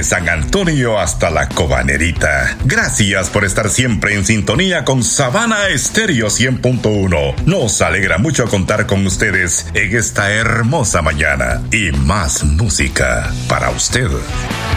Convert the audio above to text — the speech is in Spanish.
Desde San Antonio hasta la Cobanerita. Gracias por estar siempre en sintonía con Sabana Estéreo 100.1. Nos alegra mucho contar con ustedes en esta hermosa mañana. Y más música para usted.